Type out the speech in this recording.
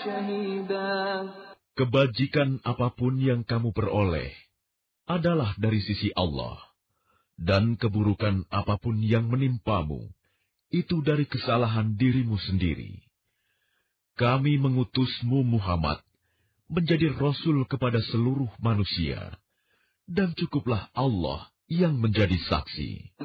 Kebajikan apapun yang kamu peroleh adalah dari sisi Allah, dan keburukan apapun yang menimpamu itu dari kesalahan dirimu sendiri. Kami mengutusmu Muhammad menjadi Rasul kepada seluruh manusia, dan cukuplah Allah yang menjadi saksi.